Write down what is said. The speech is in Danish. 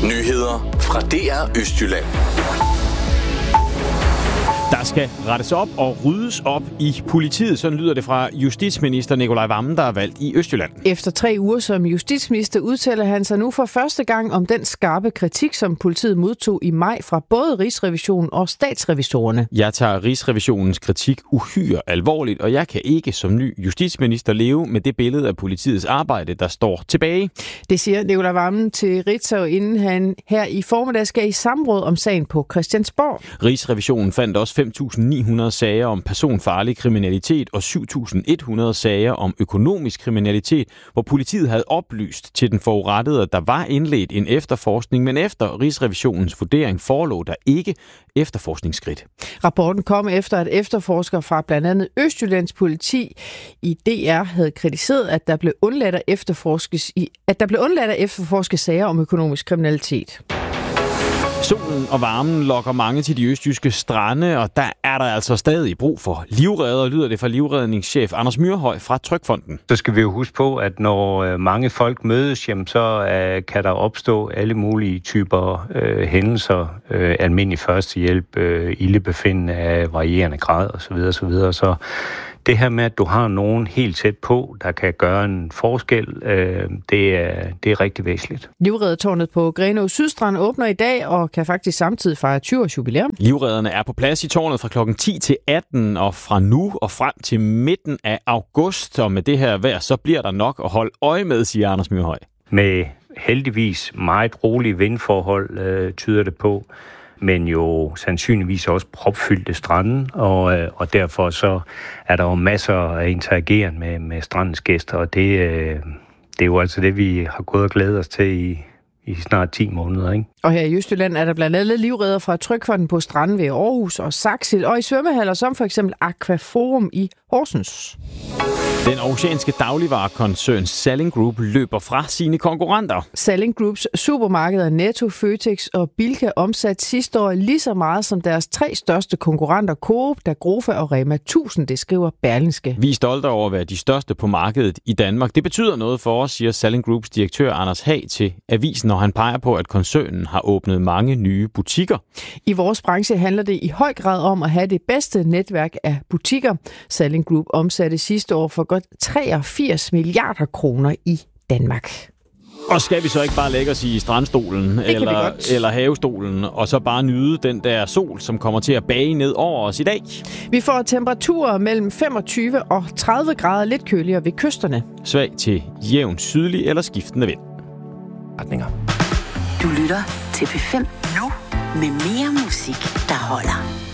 Nyheder fra DR Østjylland. Der skal rettes op og ryddes op i politiet. Sådan lyder det fra justitsminister Nicolai Wammen, der er valgt i Østjylland. Efter 3 uger som justitsminister udtaler han sig nu for første gang om den skarpe kritik, som politiet modtog i maj fra både Rigsrevisionen og statsrevisorerne. Jeg tager Rigsrevisionens kritik uhyre alvorligt, og jeg kan ikke som ny justitsminister leve med det billede af politiets arbejde, der står tilbage. Det siger Nicolai Wammen til Ritzau, inden han her i formiddag skal i samråd om sagen på Christiansborg. Rigsrevisionen fandt også 5.900 sager om personfarlig kriminalitet og 7.100 sager om økonomisk kriminalitet, hvor politiet havde oplyst til den forurettede, at der var indledt en efterforskning, men efter Rigsrevisionens vurdering forelå der ikke efterforskningsskridt. Rapporten kom efter, at efterforskere fra blandt andet Østjyllands politi i DR havde kritiseret, at der blev undladt at efterforske sager om økonomisk kriminalitet. Solen og varmen lokker mange til de østjyske strande, og der er der altså stadig brug for livredder, lyder det fra livredningschef Anders Myrhøj fra Trygfonden. Så skal vi jo huske på, at når mange folk mødes, så kan der opstå alle mulige typer hændelser, almindelig førstehjælp, ildebefindende af varierende grad osv. Så det her med, at du har nogen helt tæt på, der kan gøre en forskel, det er rigtig væsentligt. Livreddertårnet på Grenaa Sydstrand åbner i dag og kan faktisk samtidig fejre 20-års jubilæum. Livredderne er på plads i tårnet fra klokken 10 til 18 og fra nu og frem til midten af august. Og med det her vejr, så bliver der nok at holde øje med, siger Anders Myrhøj. Med heldigvis meget rolige vindforhold tyder det på, men jo sandsynligvis også propfyldte stranden, og derfor så er der jo masser af interageren med strandens gæster, og det er jo altså det, vi har gået og glædet os til i snart 10 måneder, ikke? Og her i Østjylland er der blandt andet livredder fra Trygfonden på stranden ved Aarhus og Saxil, og i svømmehaller som for eksempel Aquaforum i Horsens. Den aarhusianske dagligvarekoncern Salling Group løber fra sine konkurrenter. Salling Groups supermarkeder Netto, Føtex og Bilka omsatte sidste år lige så meget som deres 3 største konkurrenter Coop, Dagrofa og Rema 1000, det skriver Berlingske. Vi er stolte over at være de største på markedet i Danmark. Det betyder noget for os, siger Salling Groups direktør Anders Hag til avisen, når han peger på, at koncernen har åbnet mange nye butikker. I vores branche handler det i høj grad om at have det bedste netværk af butikker. Salling Group omsatte sidste år for godt 83 milliarder kroner i Danmark. Og skal vi så ikke bare lægge os i strandstolen eller havestolen, og så bare nyde den der sol, som kommer til at bage ned over os i dag? Vi får temperaturer mellem 25 og 30 grader, lidt køligere ved kysterne. Svag til jævn sydlig eller skiftende vind. Retninger. Du lytter til P5 nu med mere musik, der holder.